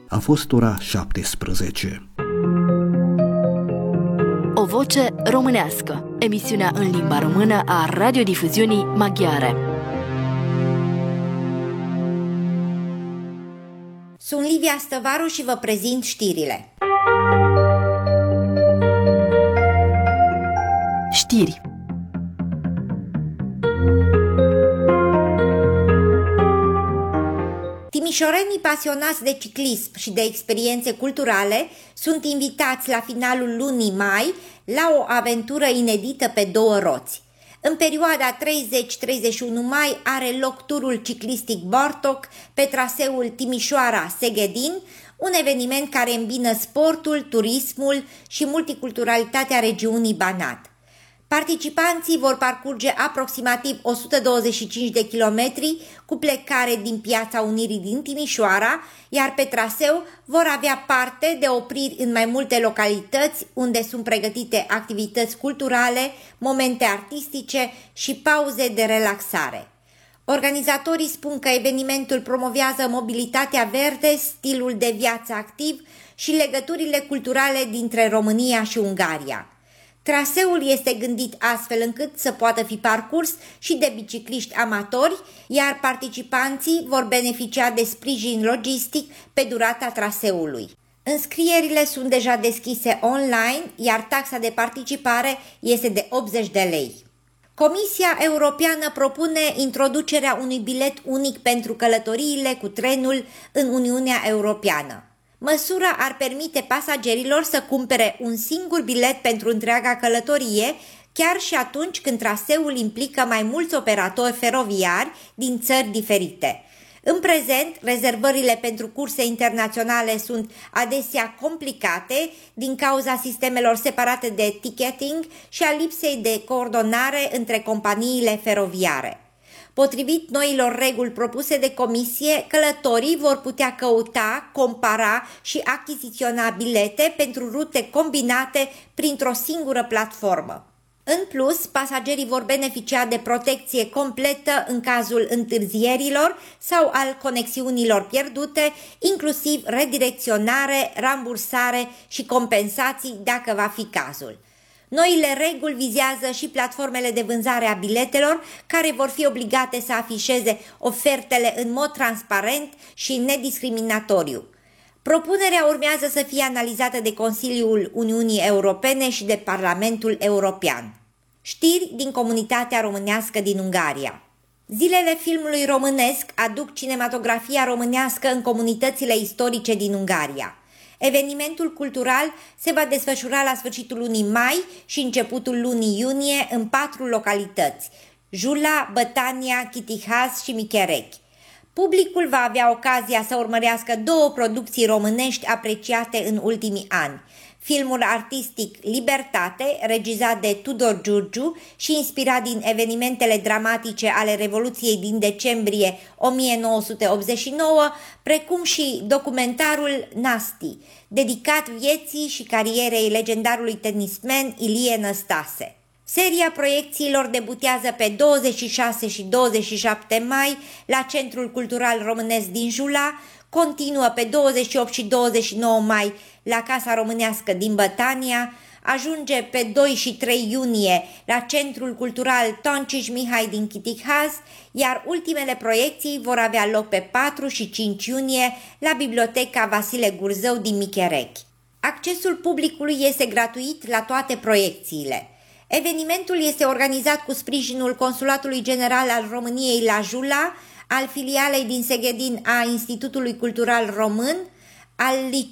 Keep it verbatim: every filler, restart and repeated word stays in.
A fost ora șaptesprezece. O voce românească, emisiunea în limba română a radiodifuziunii maghiare. Sunt Livia Stăvaru și vă prezint știrile. Știri. Timișorenii pasionați de ciclism și de experiențe culturale sunt invitați la finalul lunii mai la o aventură inedită pe două roți. În perioada treizeci treizeci și unu mai are loc turul ciclistic Bartok pe traseul Timișoara-Seghedin, un eveniment care îmbină sportul, turismul și multiculturalitatea regiunii Banat. Participanții vor parcurge aproximativ o sută douăzeci și cinci de kilometri cu plecare din Piața Unirii din Timișoara, iar pe traseu vor avea parte de opriri în mai multe localități unde sunt pregătite activități culturale, momente artistice și pauze de relaxare. Organizatorii spun că evenimentul promovează mobilitatea verde, stilul de viață activ și legăturile culturale dintre România și Ungaria. Traseul este gândit astfel încât să poată fi parcurs și de bicicliști amatori, iar participanții vor beneficia de sprijin logistic pe durata traseului. Înscrierile sunt deja deschise online, iar taxa de participare este de optzeci de lei. Comisia Europeană propune introducerea unui bilet unic pentru călătoriile cu trenul în Uniunea Europeană. Măsura ar permite pasagerilor să cumpere un singur bilet pentru întreaga călătorie, chiar și atunci când traseul implică mai mulți operatori feroviari din țări diferite. În prezent, rezervările pentru curse internaționale sunt adesea complicate din cauza sistemelor separate de ticketing și a lipsei de coordonare între companiile feroviare. Potrivit noilor reguli propuse de comisie, călătorii vor putea căuta, compara și achiziționa bilete pentru rute combinate printr-o singură platformă. În plus, pasagerii vor beneficia de protecție completă în cazul întârzierilor sau al conexiunilor pierdute, inclusiv redirecționare, rambursare și compensații dacă va fi cazul. Noile reguli vizează și platformele de vânzare a biletelor, care vor fi obligate să afișeze ofertele în mod transparent și nediscriminatoriu. Propunerea urmează să fie analizată de Consiliul Uniunii Europene și de Parlamentul European. Știri din comunitatea românească din Ungaria. Zilele filmului românesc aduc cinematografia românească în comunitățile istorice din Ungaria. Evenimentul cultural se va desfășura la sfârșitul lunii mai și începutul lunii iunie în patru localități: Jula, Bătania, Chitihaz și Micherechi. Publicul va avea ocazia să urmărească două producții românești apreciate în ultimii ani: filmul artistic Libertate, regizat de Tudor Giurgiu și inspirat din evenimentele dramatice ale Revoluției din decembrie o mie nouă sute optzeci și nouă, precum și documentarul Nasti, dedicat vieții și carierei legendarului tenismen Ilie Năstase. Seria proiecțiilor debutează pe douăzeci și șase și douăzeci și șapte mai la Centrul Cultural Românesc din Jula, continuă pe douăzeci și opt și douăzeci și nouă mai la Casa Românească din Bătania, ajunge pe doi și trei iunie la Centrul Cultural Tonciș Mihai din Chitihaz, iar ultimele proiecții vor avea loc pe patru și cinci iunie la Biblioteca Vasile Gurzău din Micherechi. Accesul publicului este gratuit la toate proiecțiile. Evenimentul este organizat cu sprijinul Consulatului General al României la Jula, al filialei din Seghedin a Institutului Cultural Român, al